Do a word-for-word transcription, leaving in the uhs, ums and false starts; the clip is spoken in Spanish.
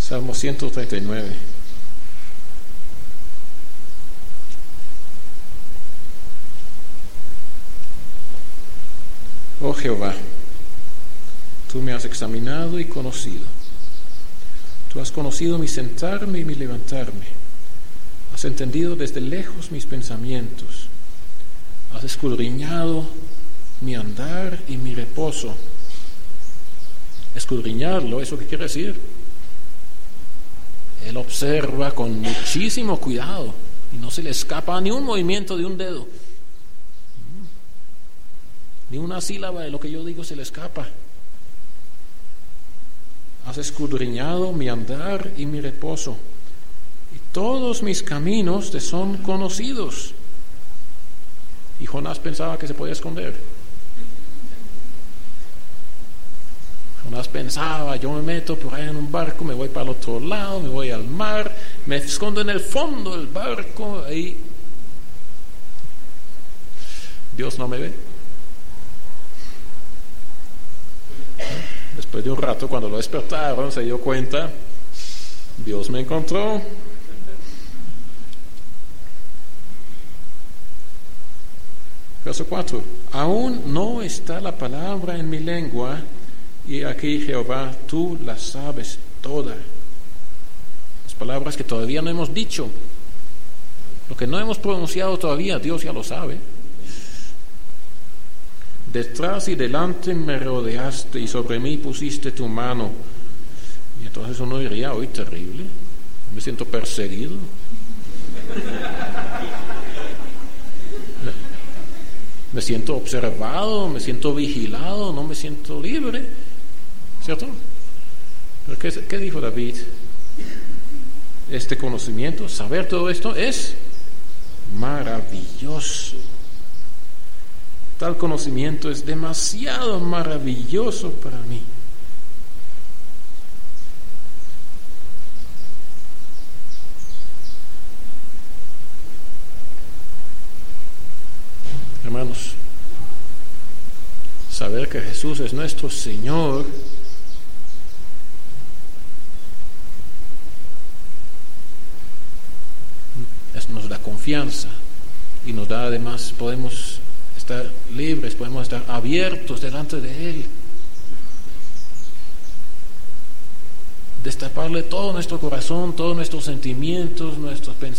Salmo ciento treinta y nueve. Oh Jehová, tú me has examinado y conocido. Tú has conocido mi sentarme y mi levantarme. Has entendido desde lejos mis pensamientos. Has escudriñado mi andar y mi reposo. Escudriñarlo, ¿eso qué quiere decir? Él observa con muchísimo cuidado y no se le escapa ni un movimiento de un dedo. Ni una sílaba de lo que yo digo se le escapa. Has escudriñado mi andar y mi reposo, y todos mis caminos te son conocidos. Y Jonás pensaba que se podía esconder. Jonás pensaba, yo me meto por ahí en un barco, me voy para el otro lado, me voy al mar, me escondo en el fondo del barco, ahí Dios no me ve. Después de un rato, cuando lo despertaron, se dio cuenta, Dios me encontró. Verso cuatro. Aún no está la palabra en mi lengua, y aquí, Jehová, tú la sabes toda. Las palabras que todavía no hemos dicho, lo que no hemos pronunciado todavía, Dios ya lo sabe. Detrás y delante me rodeaste, y sobre mí pusiste tu mano. Y entonces uno diría, hoy terrible, me siento perseguido. Me siento observado, me siento vigilado, no me siento libre, ¿cierto? Pero ¿qué, qué dijo David? Este conocimiento, saber todo esto es maravilloso. Tal conocimiento es demasiado maravilloso para mí. Hermanos, saber que Jesús es nuestro Señor es, nos da confianza y nos da además, podemos estar libres, podemos estar abiertos delante de Él, destaparle todo nuestro corazón, todos nuestros sentimientos, nuestros pensamientos,